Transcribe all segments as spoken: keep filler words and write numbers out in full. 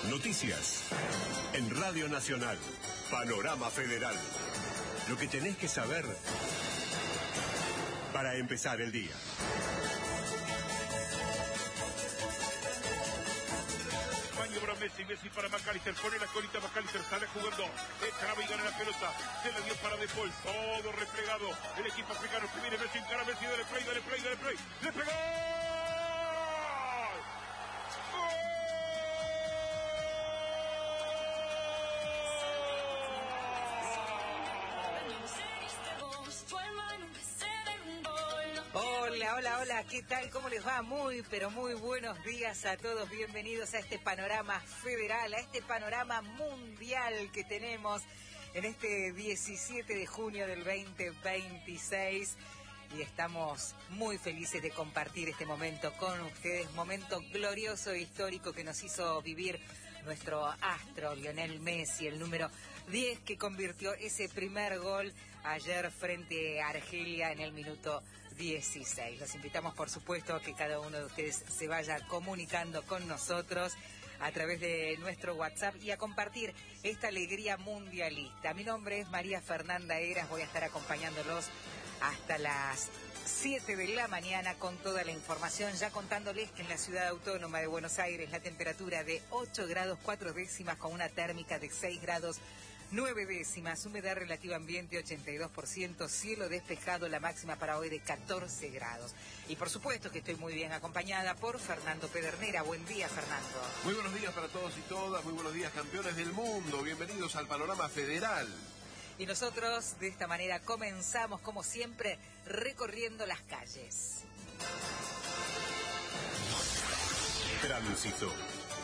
Noticias. En Radio Nacional. Panorama Federal. Lo que tenés que saber para empezar el día. Para Messi, Messi para McAllister, pone la colita, McAllister sale jugando, encara y gana la pelota, se la dio para De Paul, todo replegado, el equipo africano que viene, Messi, encara Messi, dale play, dale play, dale play, ¡le pegó! Hola, hola, hola, ¿qué tal? ¿Cómo les va? Muy, pero muy buenos días a todos. Bienvenidos a este panorama federal, a este panorama mundial que tenemos en este diecisiete de junio del veinte veintiséis. Y estamos muy felices de compartir este momento con ustedes, momento glorioso e histórico que nos hizo vivir nuestro astro Lionel Messi, el número diez, que convirtió ese primer gol ayer frente a Argelia en el minuto dieciséis. Los invitamos, por supuesto, a que cada uno de ustedes se vaya comunicando con nosotros a través de nuestro WhatsApp y a compartir esta alegría mundialista. Mi nombre es María Fernanda Heras, voy a estar acompañándolos hasta las siete de la mañana con toda la información, ya contándoles que en la ciudad autónoma de Buenos Aires la temperatura de ocho grados cuatro décimas con una térmica de seis grados nueve décimas, humedad relativa ambiente ochenta y dos por ciento, cielo despejado, la máxima para hoy de catorce grados. Y por supuesto que estoy muy bien acompañada por Fernando Pedernera. Buen día, Fernando. Muy buenos días para todos y todas, muy buenos días, campeones del mundo, bienvenidos al Panorama Federal. Y nosotros de esta manera comenzamos, como siempre, recorriendo las calles. Tránsito.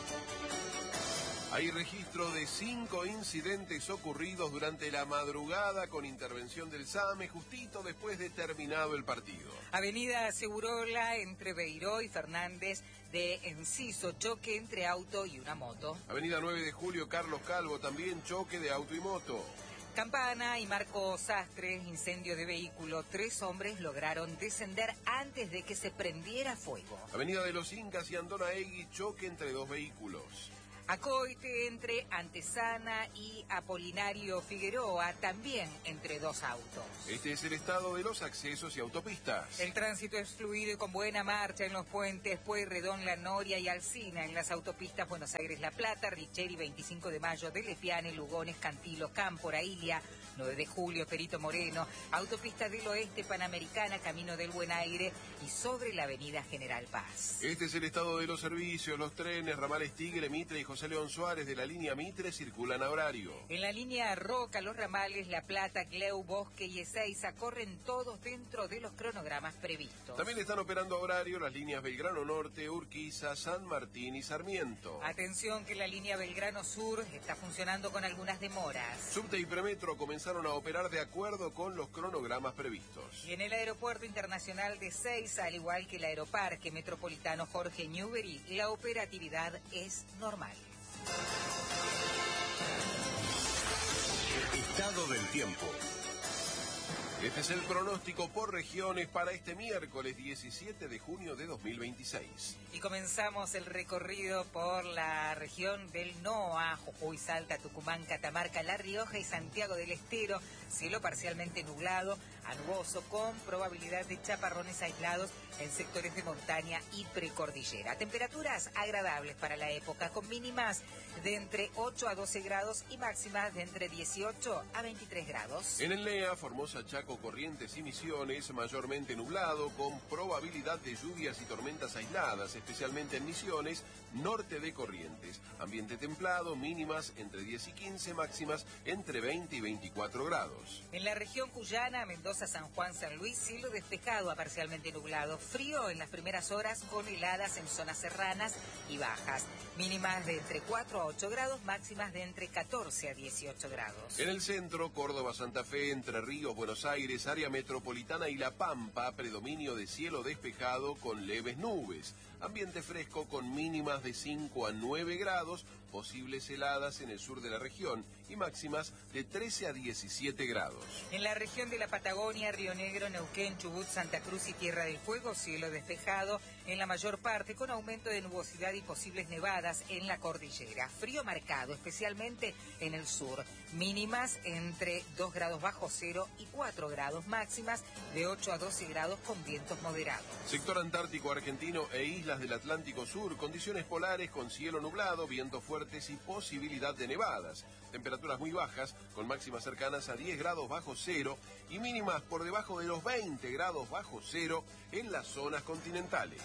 Hay registro de cinco incidentes ocurridos durante la madrugada con intervención del SAME justito después de terminado el partido. Avenida Segurola entre Beiró y Fernández de Enciso, choque entre auto y una moto. Avenida nueve de julio, Carlos Calvo, también choque de auto y moto. Campana y Marco Sastre, incendio de vehículo. Tres hombres lograron descender antes de que se prendiera fuego. Avenida de los Incas y Andonaegui, choque entre dos vehículos. Acoite entre Antesana y Apolinario Figueroa, también entre dos autos. Este es el estado de los accesos y autopistas. El tránsito es fluido y con buena marcha en los puentes Pueyrredón, La Noria y Alsina. En las autopistas Buenos Aires-La Plata, Richeri, veinticinco de mayo, de Lepiane, Lugones, Cantilo, Cámpora, Ilia, nueve de julio, Perito Moreno, autopista del Oeste, Panamericana, Camino del Buen Aire y sobre la avenida General Paz. Este es el estado de los servicios, los trenes, ramales Tigre, Mitre y José León Suárez de la línea Mitre circulan a horario. En la línea Roca, los ramales La Plata, Cleu, Bosque y Ezeiza corren todos dentro de los cronogramas previstos. También están operando a horario las líneas Belgrano Norte, Urquiza, San Martín y Sarmiento. Atención que la línea Belgrano Sur está funcionando con algunas demoras. Subte y Premetro comenzaron a operar de acuerdo con los cronogramas previstos. Y en el Aeropuerto Internacional de Ezeiza, al igual que el Aeroparque Metropolitano Jorge Newbery, la operatividad es normal. Estado del tiempo. Este es el pronóstico por regiones para este miércoles diecisiete de junio de dos mil veintiséis. Y comenzamos el recorrido por la región del NOA, Jujuy, Salta, Tucumán, Catamarca, La Rioja y Santiago del Estero. Cielo parcialmente nublado a nuboso con probabilidad de chaparrones aislados en sectores de montaña y precordillera. Temperaturas agradables para la época con mínimas de entre ocho a doce grados y máximas de entre dieciocho a veintitrés grados. En el N E A, Formosa, Chaco, Corrientes y Misiones, mayormente nublado, con probabilidad de lluvias y tormentas aisladas, especialmente en Misiones, norte de Corrientes. Ambiente templado, mínimas entre diez y quince, máximas entre veinte y veinticuatro grados. En la región cuyana, Mendoza, San Juan, San Luis, cielo despejado a parcialmente nublado. Frío en las primeras horas con heladas en zonas serranas y bajas. Mínimas de entre cuatro a ocho grados, máximas de entre catorce a dieciocho grados. En el centro, Córdoba, Santa Fe, Entre Ríos, Buenos Aires, área metropolitana y La Pampa, predominio de cielo despejado con leves nubes. Ambiente fresco con mínimas de cinco a nueve grados, posibles heladas en el sur de la región y máximas de trece a diecisiete grados. En la región de la Patagonia, Río Negro, Neuquén, Chubut, Santa Cruz y Tierra del Fuego, cielo despejado en la mayor parte, con aumento de nubosidad y posibles nevadas en la cordillera. Frío marcado, especialmente en el sur. Mínimas entre dos grados bajo cero y cuatro grados, máximas de ocho a doce grados con vientos moderados. Sector antártico argentino e islas del Atlántico Sur, condiciones polares con cielo nublado, vientos fuertes y posibilidad de nevadas. Temperaturas muy bajas, con máximas cercanas a diez grados bajo cero y mínimas por debajo de los veinte grados bajo cero en las zonas continentales.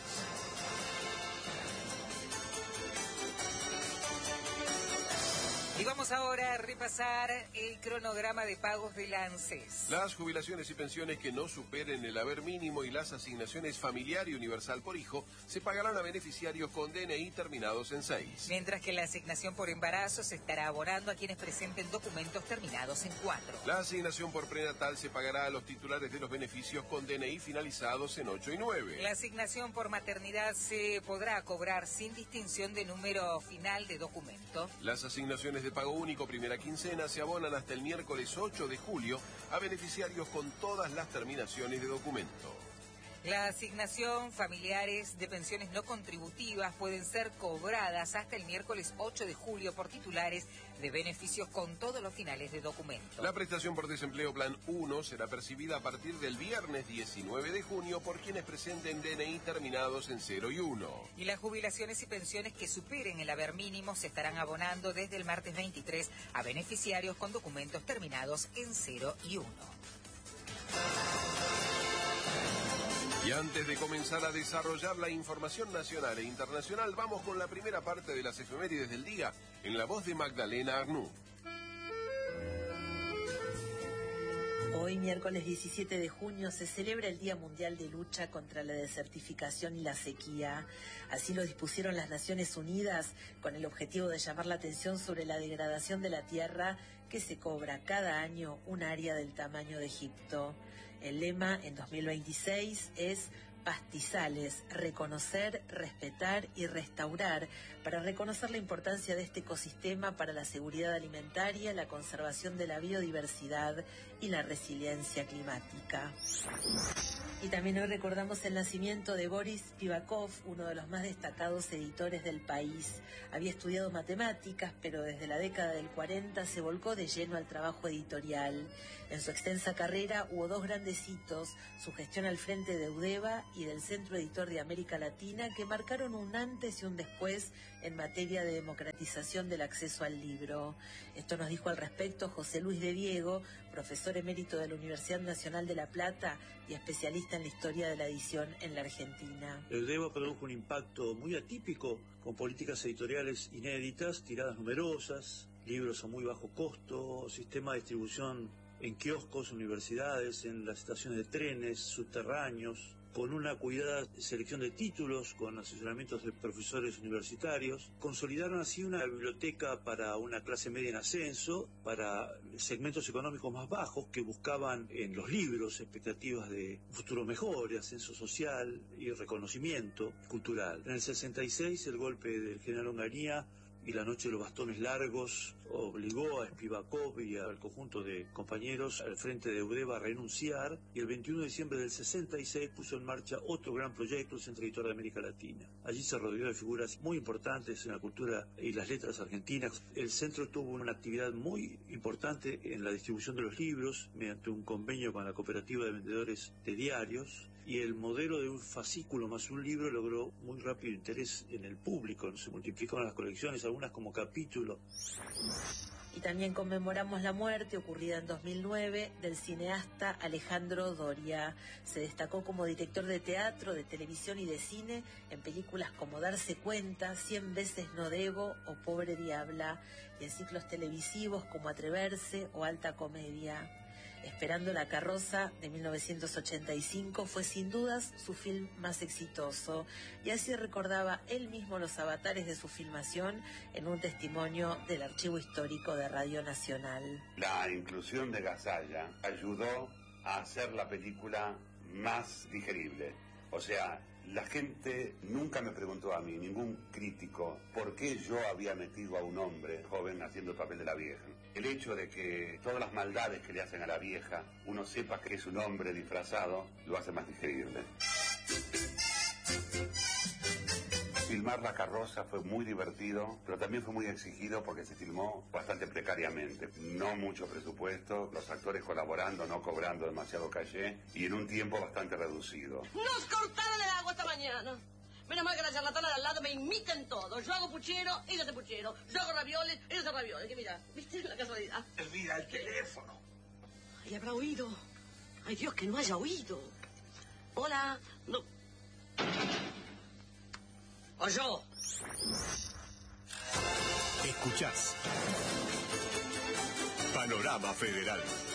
Y vamos ahora a repasar el cronograma de pagos de la ANSES. Las jubilaciones y pensiones que no superen el haber mínimo y las asignaciones familiar y universal por hijo se pagarán a beneficiarios con D N I terminados en seis. Mientras que la asignación por embarazo se estará abonando a quienes presenten documentos terminados en cuatro. La asignación por prenatal se pagará a los titulares de los beneficios con D N I finalizados en ocho y nueve. La asignación por maternidad se podrá cobrar sin distinción de número final de documento. Las asignaciones de pago único primera quincena se abonan hasta el miércoles ocho de julio a beneficiarios con todas las terminaciones de documento. La asignación familiares de pensiones no contributivas pueden ser cobradas hasta el miércoles ocho de julio por titulares de beneficios con todos los finales de documento. La prestación por desempleo plan uno será percibida a partir del viernes diecinueve de junio por quienes presenten D N I terminados en cero y uno. Y las jubilaciones y pensiones que superen el haber mínimo se estarán abonando desde el martes veintitrés a beneficiarios con documentos terminados en cero y uno. Y antes de comenzar a desarrollar la información nacional e internacional, vamos con la primera parte de las efemérides del día, en la voz de Magdalena Arnú. Hoy, miércoles diecisiete de junio, se celebra el Día Mundial de Lucha contra la Desertificación y la Sequía. Así lo dispusieron las Naciones Unidas con el objetivo de llamar la atención sobre la degradación de la tierra que se cobra cada año un área del tamaño de Egipto. El lema en dos mil veintiséis es Pastizales, reconocer, respetar y restaurar, para reconocer la importancia de este ecosistema para la seguridad alimentaria, la conservación de la biodiversidad y la resiliencia climática. Y también hoy recordamos el nacimiento de Boris Spivakov, uno de los más destacados editores del país. Había estudiado matemáticas, pero desde la década del cuarenta se volcó de lleno al trabajo editorial. En su extensa carrera hubo dos grandes hitos: su gestión al frente de Eudeva y del Centro Editor de América Latina, que marcaron un antes y un después en materia de democratización del acceso al libro. Esto nos dijo al respecto José Luis de Diego, profesor emérito de la Universidad Nacional de La Plata y especialista en la historia de la edición en la Argentina. Eudeva produjo un impacto muy atípico, con políticas editoriales inéditas, tiradas numerosas, libros a muy bajo costo, sistema de distribución en kioscos, universidades, en las estaciones de trenes, subterráneos, con una cuidada selección de títulos, con asesoramientos de profesores universitarios. Consolidaron así una biblioteca para una clase media en ascenso, para segmentos económicos más bajos que buscaban en los libros expectativas de un futuro mejor, de ascenso social y reconocimiento cultural. En el sesenta y seis, el golpe del general Onganía y la noche de los bastones largos obligó a Spivakov y al conjunto de compañeros al frente de Eudeva a renunciar, y el veintiuno de diciembre del sesenta y seis puso en marcha otro gran proyecto, el Centro Editor de América Latina. Allí se rodeó de figuras muy importantes en la cultura y las letras argentinas. El centro tuvo una actividad muy importante en la distribución de los libros mediante un convenio con la Cooperativa de Vendedores de Diarios, y el modelo de un fascículo más un libro logró muy rápido interés en el público. Se multiplicaron las colecciones, algunas como capítulo. Y también conmemoramos la muerte, ocurrida en dos mil nueve, del cineasta Alejandro Doria. Se destacó como director de teatro, de televisión y de cine en películas como Darse Cuenta, Cien veces no debo o Pobre Diabla, y en ciclos televisivos como Atreverse o Alta Comedia. Esperando la carroza, de mil novecientos ochenta y cinco, fue sin dudas su film más exitoso, y así recordaba él mismo los avatares de su filmación en un testimonio del Archivo Histórico de Radio Nacional. La inclusión de Gasalla ayudó a hacer la película más digerible. O sea, la gente nunca me preguntó a mí, ningún crítico, por qué yo había metido a un hombre joven haciendo el papel de la vieja. El hecho de que todas las maldades que le hacen a la vieja, uno sepa que es un hombre disfrazado, lo hace más digerible. Filmar La Carroza fue muy divertido, pero también fue muy exigido porque se filmó bastante precariamente. No mucho presupuesto, los actores colaborando, no cobrando demasiado caché y en un tiempo bastante reducido. Nos cortaron el agua esta mañana. Menos mal que la charlatana de al lado me imiten todo. Yo hago puchero, ella hace puchero. Yo hago ravioles, ella hace ravioles. Que mira, ¿viste la casualidad? Mira el teléfono. Ay, habrá oído. Ay, Dios, que no haya oído. Hola, no... ¿Oyó? Escuchás. Panorama Federal.